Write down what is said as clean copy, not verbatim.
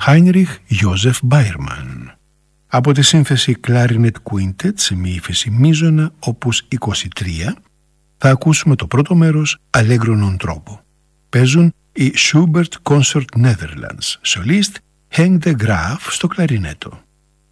Heinrich Joseph Beyermann. Από τη σύνθεση Clarinet Quintet σε μη ύφεση μείζωνα opus 23 θα ακούσουμε το πρώτο μέρος Allegro non troppo. Παίζουν οι Schubert Concert Netherlands, solist Henk de Graaf στο κλαρινέτο.